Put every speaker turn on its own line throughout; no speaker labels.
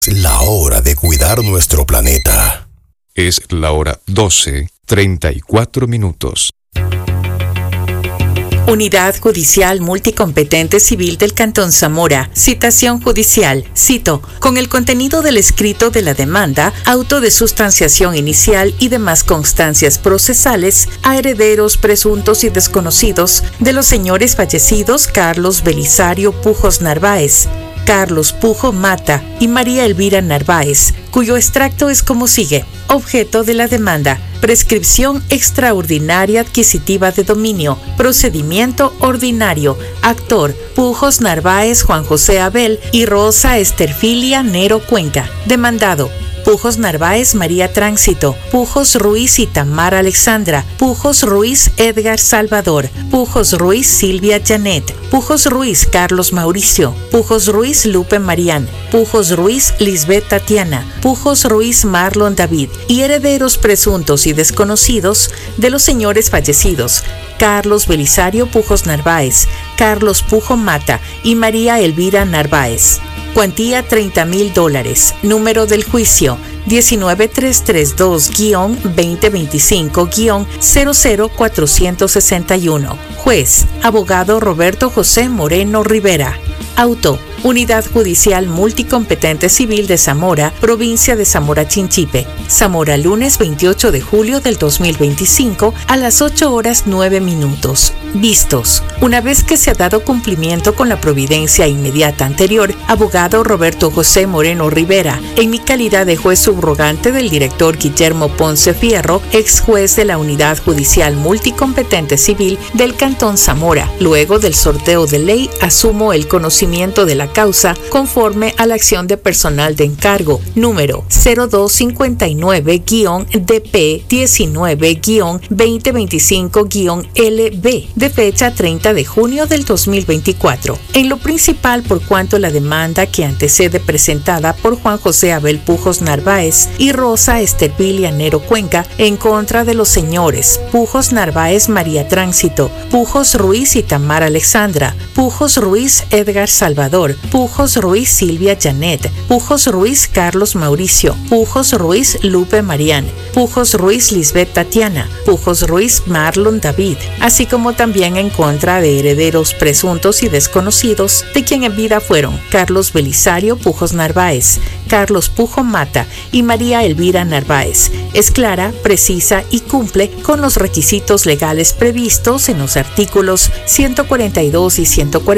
La hora de cuidar nuestro planeta.
Es la hora 12:34.
Unidad Judicial Multicompetente Civil del Cantón Zamora. Citación judicial. Cito. Con el contenido del escrito de la demanda, auto de sustanciación inicial y demás constancias procesales a herederos presuntos y desconocidos de los señores fallecidos Carlos Belisario Pujos Narváez, Carlos Pujo Mata y María Elvira Narváez, cuyo extracto es como sigue. Objeto de la demanda: prescripción extraordinaria adquisitiva de dominio. Procedimiento ordinario. Actor: Pujos Narváez Juan José Abel y Rosa Esterfilia Nero Cuenca. Demandado: Pujos Narváez María Tránsito, Pujos Ruiz y Tamara Alexandra, Pujos Ruiz Edgar Salvador, Pujos Ruiz Silvia Janet, Pujos Ruiz Carlos Mauricio, Pujos Ruiz Lupe Marián, Pujos Ruiz Lisbeth Tatiana, Pujos Ruiz Marlon David y herederos presuntos y desconocidos de los señores fallecidos Carlos Belisario Pujos Narváez, Carlos Pujo Mata y María Elvira Narváez. Cuantía $30,000. Número del juicio 19332-2025-00461. Juez: abogado Roberto José Moreno Rivera. Auto: Unidad Judicial Multicompetente Civil de Zamora, provincia de Zamora Chinchipe. Zamora, lunes 28 de julio del 2025 a las 8:09. Vistos. Una vez que se ha dado cumplimiento con la providencia inmediata anterior, abogado Roberto José Moreno Rivera, en mi calidad de juez subrogante del director Guillermo Ponce Fierro, ex juez de la Unidad Judicial Multicompetente Civil del Cantón Zamora, luego del sorteo de ley, asumo el conocimiento de la causa conforme a la acción de personal de encargo número 0259-DP19-2025-LB de fecha 30 de junio del 2024. En lo principal, por cuanto la demanda que antecede presentada por Juan José Abel Pujos Narváez y Rosa Esterfilia Nero Cuenca en contra de los señores Pujos Narváez María Tránsito, Pujos Ruiz y Tamara Alexandra, Pujos Ruiz Edgar Salvador, Pujos Ruiz Silvia Janet, Pujos Ruiz Carlos Mauricio, Pujos Ruiz Lupe Marián, Pujos Ruiz Lisbeth Tatiana, Pujos Ruiz Marlon David, así como también en contra de herederos presuntos y desconocidos de quien en vida fueron Carlos Belisario Pujos Narváez, Carlos Pujo Mata y María Elvira Narváez. Es clara, precisa y cumple con los requisitos legales previstos en los artículos 142 y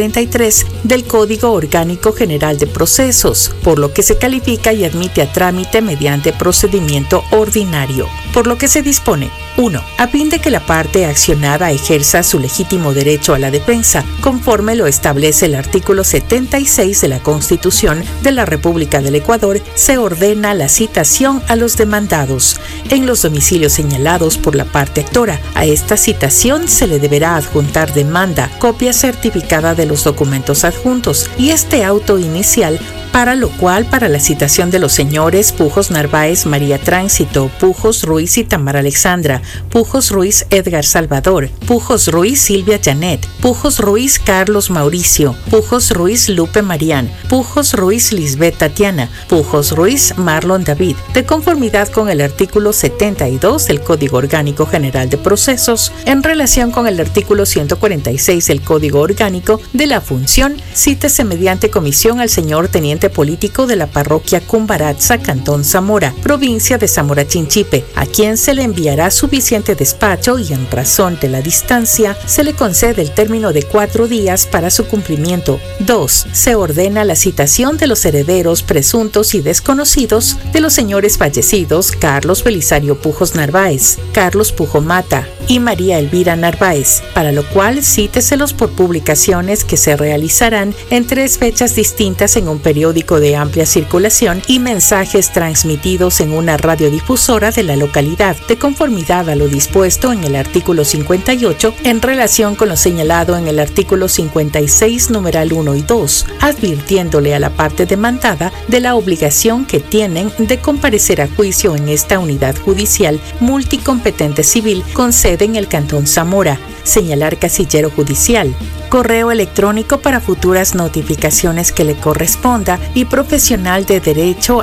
143 del Código Orgánico General de Procesos, por lo que se califica y admite a trámite mediante procedimiento ordinario. Por lo que se dispone: 1. A fin de que la parte accionada ejerza su legítimo derecho a la defensa, conforme lo establece el artículo 76 de la Constitución de la República del Ecuador, se ordena la citación a los demandados en los domicilios señalados por la parte actora. A esta citación se le deberá adjuntar demanda, copia certificada de los documentos adjuntos y este auto inicial, para lo cual, para la citación de los señores Pujos Narváez María Tránsito, Pujos Ruiz y Tamara Alexandra, Pujos Ruiz Edgar Salvador, Pujos Ruiz Silvia Janet, Pujos Ruiz Carlos Mauricio, Pujos Ruiz Lupe Marián, Pujos Ruiz Lisbeth Tatiana, Pujos Ruiz Marlon David, de conformidad con el artículo 72 del Código Orgánico General de Procesos, en relación con el artículo 146 del Código Orgánico de la Función, cítese mediante comisión al señor teniente político de la parroquia Cumbaratza, Cantón Zamora, provincia de Zamora Chinchipe, a quien se le enviará suficiente despacho y en razón de la distancia se le concede el término de 4 días para su cumplimiento. 2. Se ordena la citación de los herederos presuntos y desconocidos de los señores fallecidos Carlos Belisario Pujos Narváez, Carlos Pujo Mata y María Elvira Narváez, para lo cual cíteselos por publicaciones que se realizarán en 3 fechas distintas en un periódico de amplia circulación y mensajes transmitidos en una radiodifusora de la localidad, de conformidad a lo dispuesto en el artículo 58 en relación con lo señalado en el artículo 56 numeral 1 y 2, advirtiéndole a la parte demandada de la obligación que tienen de comparecer a juicio en esta unidad judicial multicompetente civil con sede sede en el Cantón Zamora. Señalar casillero judicial. Correo electrónico para futuras notificaciones que le corresponda y profesional de derecho